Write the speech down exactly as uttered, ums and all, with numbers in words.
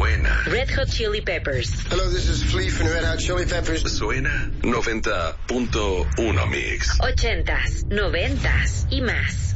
Suena. Red Hot Chili Peppers. Hello, this is Flea from Red Hot Chili Peppers. Suena noventa punto uno Mix. Ochentas, noventas y más.